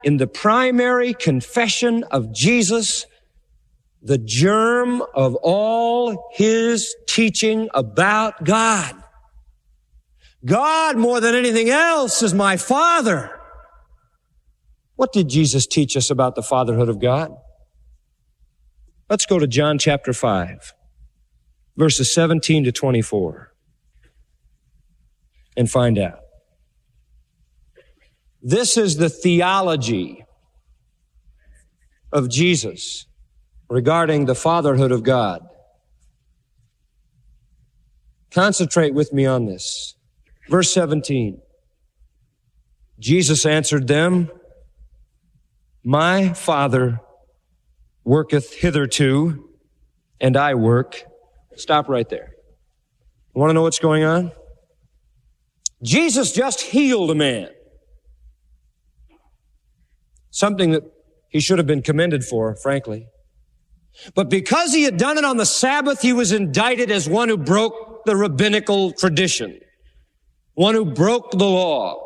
in the primary confession of Jesus the germ of all his teaching about God. God, more than anything else, is my Father. What did Jesus teach us about the fatherhood of God? Let's go to John chapter 5, verses 17 to 24, and find out. This is the theology of Jesus regarding the fatherhood of God. Concentrate with me on this. Verse 17. Jesus answered them, My Father worketh hitherto, and I work. Stop right there. You want to know what's going on? Jesus just healed a man. Something that he should have been commended for, frankly. But because he had done it on the Sabbath, he was indicted as one who broke the rabbinical tradition, one who broke the law.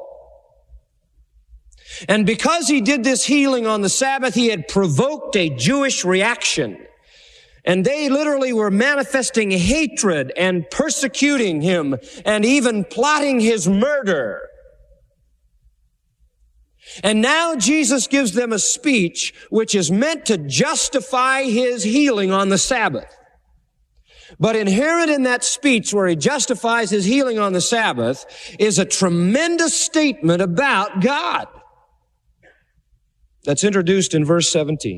And because he did this healing on the Sabbath, he had provoked a Jewish reaction. And they literally were manifesting hatred and persecuting him and even plotting his murder. And now Jesus gives them a speech which is meant to justify his healing on the Sabbath. But inherent in that speech where he justifies his healing on the Sabbath is a tremendous statement about God that's introduced in verse 17.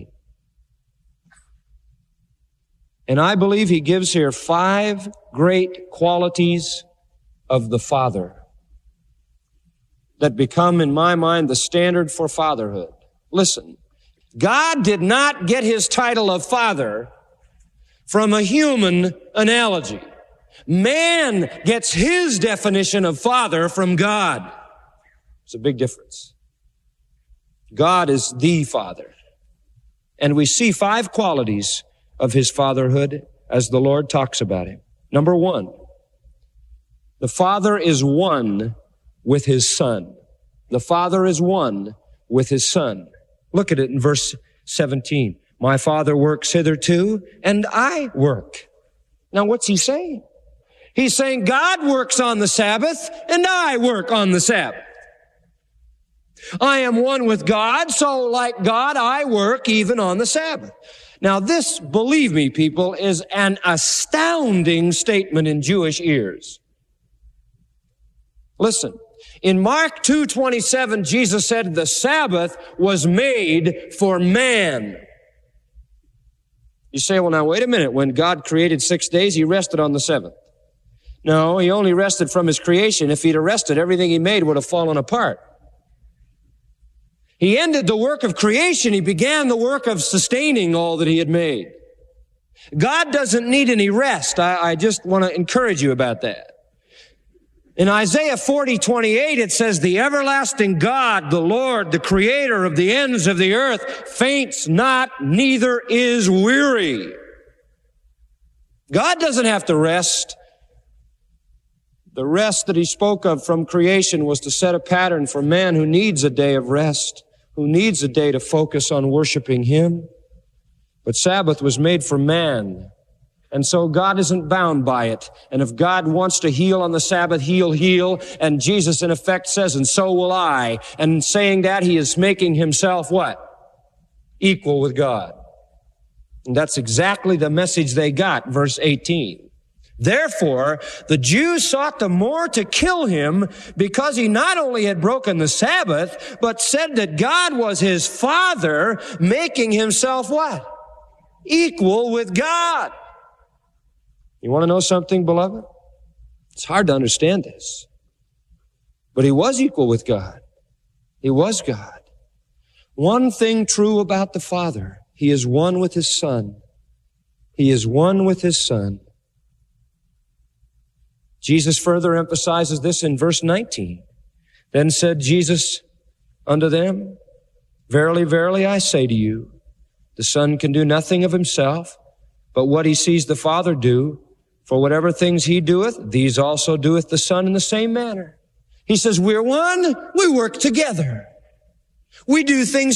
And I believe he gives here 5 great qualities of the Father that become, in my mind, the standard for fatherhood. Listen, God did not get his title of Father from a human analogy. Man gets his definition of Father from God. It's a big difference. God is the Father. And we see 5 qualities of his fatherhood as the Lord talks about him. Number 1, the Father is one with his Son. The Father is one with his Son. Look at it in verse 17. My Father works hitherto, and I work. Now what's he saying? He's saying God works on the Sabbath, and I work on the Sabbath. I am one with God, so like God, I work even on the Sabbath. Now this, believe me, people, is an astounding statement in Jewish ears. Listen, in Mark 2:27, Jesus said the Sabbath was made for man. You say, well, now wait a minute. When God created 6 days, he rested on the 7th. No, he only rested from his creation. If he'd rested, everything he made would have fallen apart. He ended the work of creation. He began the work of sustaining all that he had made. God doesn't need any rest. I just want to encourage you about that. In Isaiah 40:28, it says, the everlasting God, the Lord, the creator of the ends of the earth, faints not, neither is weary. God doesn't have to rest. The rest that he spoke of from creation was to set a pattern for man who needs a day of rest, who needs a day to focus on worshiping him. But Sabbath was made for man. And so God isn't bound by it. And if God wants to heal on the Sabbath, he'll heal. And Jesus, in effect, says, and so will I. And in saying that, he is making himself what? Equal with God. And that's exactly the message they got, verse 18. Therefore, the Jews sought the more to kill him because he not only had broken the Sabbath, but said that God was his Father, making himself what? Equal with God. You want to know something, beloved? It's hard to understand this. But he was equal with God. He was God. One thing true about the Father, he is one with his Son. He is one with his Son. Jesus further emphasizes this in verse 19. Then said Jesus unto them, Verily, verily, I say to you, the Son can do nothing of himself, but what he sees the Father do. For whatever things he doeth, these also doeth the Son in the same manner. He says, we're one, we work together. We do things